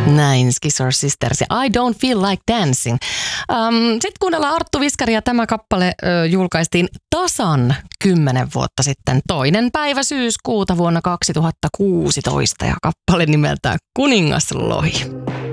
Näin, Scissor Sisters ja I Don't Feel Like Dancing. Sitten kuunnellaan Arttu Viskaria. Tämä kappale julkaistiin tasan 10 vuotta sitten, 2. päivä syyskuuta vuonna 2016 ja kappale nimeltään Kuningaslohi.